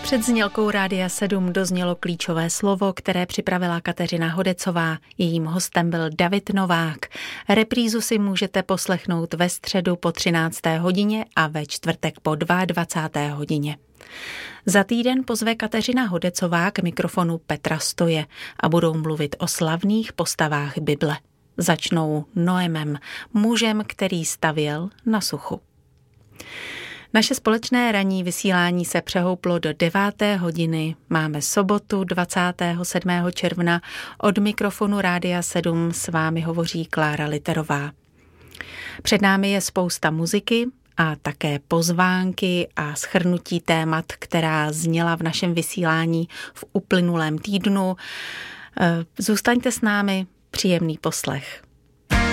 Před znělkou Rádia 7 doznělo klíčové slovo, které připravila Kateřina Hodecová. Jejím hostem byl David Novák. Reprízu si můžete poslechnout ve středu po 13. hodině a ve čtvrtek po 22. hodině. Za týden pozve Kateřina Hodecová k mikrofonu Petra Stoje a budou mluvit o slavných postavách Bible. Začnou Noemem, mužem, který stavěl na suchu. Naše společné ranní vysílání se přehouplo do 9. hodiny. Máme sobotu 27. června. Od mikrofonu Rádia 7 s vámi hovoří Klára Literová. Před námi je spousta muziky a také pozvánky a shrnutí témat, která zněla v našem vysílání v uplynulém týdnu. Zůstaňte s námi, příjemný poslech.